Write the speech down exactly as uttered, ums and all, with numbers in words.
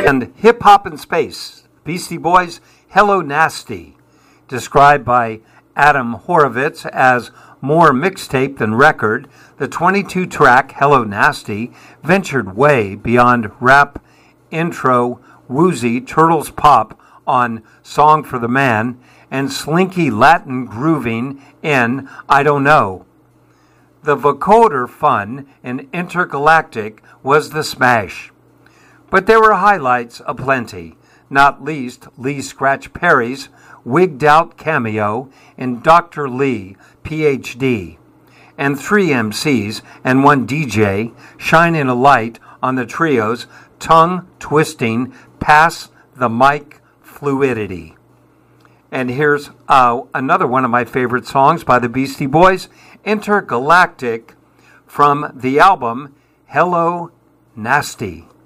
And Hip Hop in Space, Beastie Boys, Hello Nasty, described by Adam Horovitz as more mixtape than record. The twenty-two track Hello Nasty ventured way beyond rap intro woozy Turtles pop on Song for the Man and slinky Latin grooving in I Don't Know. The vocoder fun in Intergalactic was the smash. But there were highlights aplenty, not least Lee Scratch Perry's wigged out cameo in Doctor Lee, P H D, and three M Cs and one D J shining a light on the trio's tongue-twisting pass the mic fluidity. And here's uh, another one of my favorite songs by the Beastie Boys, Intergalactic, from the album Hello Nasty.